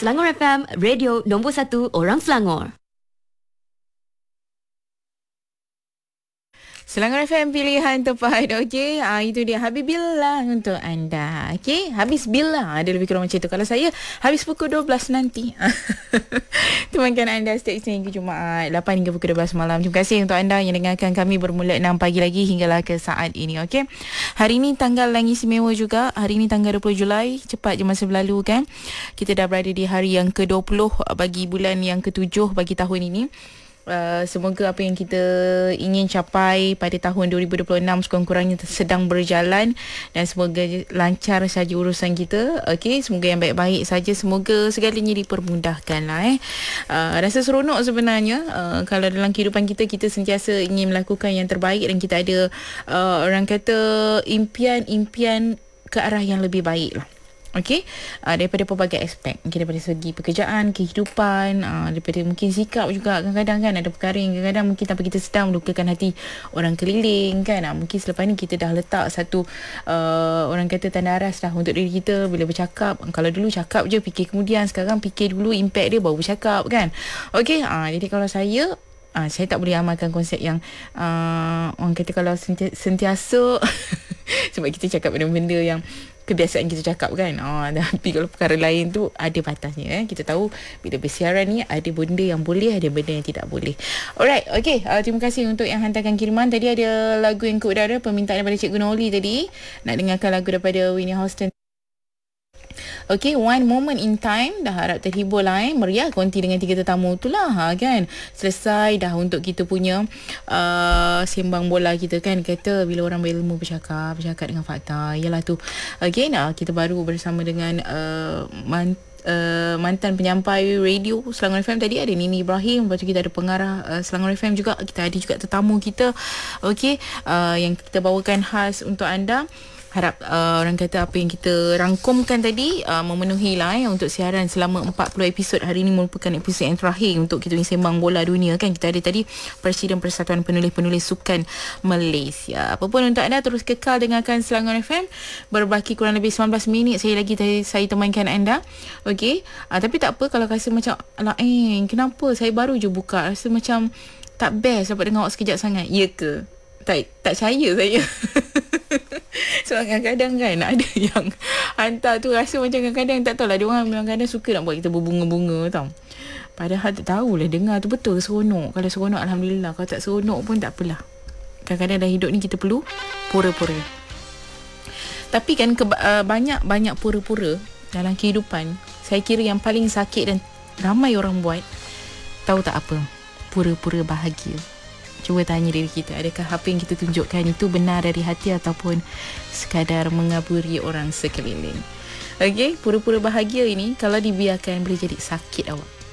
Selangor FM, radio nombor 1 orang Selangor. Selangor FM pilihan tepat. Okey, itu dia Habibillah untuk anda. Okey, habis bil lah. Ada lebih kurang macam tu. Kalau saya habis pukul 12 nanti. Temankan anda setiap Isnin hingga Jumaat 8 hingga pukul 12 malam. Terima kasih untuk anda yang dengarkan kami bermula 6 pagi lagi hinggalah ke saat ini. Okey. Hari ini tanggal yang istimewa juga. Hari ini tanggal 20 Julai. Cepat je masa berlalu kan. Kita dah berada di hari yang ke-20 bagi bulan yang ke-7 bagi tahun ini. Semoga apa yang kita ingin capai pada tahun 2026 sekurang-kurangnya sedang berjalan dan semoga lancar saja urusan kita. Okey, semoga yang baik-baik saja, semoga segalanya dipermudahkan lah. Rasa seronok sebenarnya kalau dalam kehidupan kita sentiasa ingin melakukan yang terbaik dan kita ada orang kata impian-impian ke arah yang lebih baik lah. Okey, daripada pelbagai aspek, mungkin daripada segi pekerjaan, kehidupan, daripada mungkin sikap juga. Kadang-kadang kan ada perkara yang kadang-kadang mungkin tanpa kita sedar melukakan hati orang keliling kan. Mungkin selepas ni kita dah letak satu orang kata tanda aras dah untuk diri kita bila bercakap. Kalau dulu cakap je fikir kemudian, sekarang fikir dulu impact dia baru bercakap kan. Okey, jadi kalau saya tak boleh amalkan konsep yang orang kata kalau sentiasa sebab kita cakap benda-benda yang kebiasaan kita cakap kan. Tapi kalau perkara lain tu ada batasnya. Kita tahu bila bersiaran ni ada benda yang boleh, ada benda yang tidak boleh. Alright, okay. Terima kasih untuk yang hantarkan kiriman. Tadi ada lagu yang ke udara, permintaan daripada Cikgu Noli tadi. Nak dengarkan lagu daripada Whitney Houston. Okay, One Moment in Time. Dah harap terhibur lah meriah konti dengan 3 tetamu tu lah kan. Selesai dah untuk kita punya sembang bola kita kan. Kata bila orang berilmu bercakap dengan fakta. Yalah tu. Okay, kita baru bersama dengan mantan penyampai radio Selangor FM tadi ada Nini Ibrahim. Lepas tu kita ada pengarah Selangor FM juga. Kita ada juga tetamu kita. Okay, yang kita bawakan khas untuk anda. Harap orang kata apa yang kita rangkumkan tadi memenuhi lah untuk siaran selama 40 episod. Hari ini merupakan episod yang terakhir untuk kita sembang bola dunia kan. Kita ada tadi Presiden Persatuan Penulis-Penulis Sukan Malaysia. Apapun untuk anda terus kekal dengarkan Selangor FM. Berbaki kurang lebih 19 minit saya temankan anda. Okey, tapi tak apa kalau rasa macam kenapa saya baru je buka, rasa macam tak best dapat dengar awak sekejap sangat. Ya ke? Tak percaya saya. Sebab kadang-kadang kan ada yang hantar tu rasa macam kadang-kadang tak tahulah, dia orang kadang-kadang suka nak buat kita berbunga-bunga tau. Padahal tak tahulah dengar tu betul seronok. Kalau seronok alhamdulillah, kalau tak seronok pun tak apalah. Kadang-kadang dalam hidup ni kita perlu pura-pura. Tapi kan banyak pura-pura dalam kehidupan. Saya kira yang paling sakit dan ramai orang buat, tahu tak apa? Pura-pura bahagia. Cuba tanya diri kita, adakah apa yang kita tunjukkan itu benar dari hati ataupun sekadar mengaburi orang sekeliling. Okey, pura-pura bahagia ini kalau dibiarkan boleh jadi sakit awak.